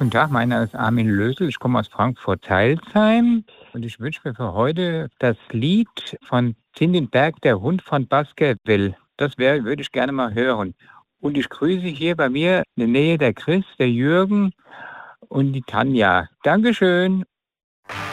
Guten Tag, mein Name ist Armin Lösel. Ich komme aus Frankfurt-Teilsheim und ich wünsche mir für heute das Lied von Zindenberg, der Hund von Baskerville. Würde ich gerne mal hören. Und ich grüße hier bei mir in der Nähe der Chris, der Jürgen und die Tanja. Dankeschön.